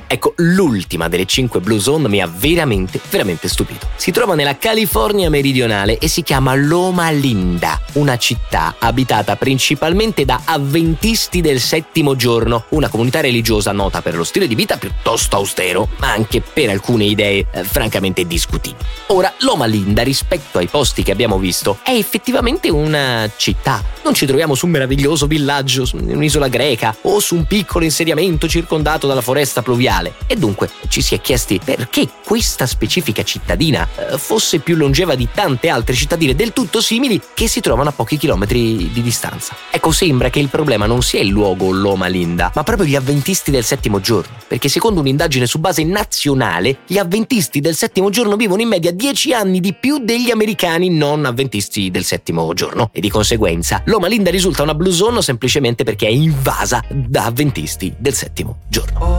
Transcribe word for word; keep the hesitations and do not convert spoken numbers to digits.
Ecco, l'ultima delle cinque Blue Zone mi ha veramente, veramente stupito. Si trova nella California meridionale e si chiama Loma Linda, una città abitata principalmente da avventisti del settimo giorno, una comunità religiosa nota per lo stile di vita piuttosto austero, ma anche per alcune idee eh, francamente discutibili. Ora, Loma Linda, rispetto ai posti che abbiamo visto, è effettivamente una città. Non ci troviamo su un meraviglioso villaggio, su un'isola greca o su un piccolo insediamento circondato dalla foresta pluviale. E dunque ci si è chiesti perché questa specifica cittadina eh, fosse più longeva di tante altre cittadine del tutto simili che si trovano a pochi chilometri di distanza. Ecco, sembra che il problema non sia il luogo Loma Linda, ma proprio gli avventisti del settimo giorno, perché secondo un'indagine su base nazionale, gli avventisti del settimo giorno vivono in media dieci anni di più degli americani non avventisti del settimo giorno, e di conseguenza Loma Linda risulta una Blue Zone semplicemente perché è invasa da avventisti del settimo giorno.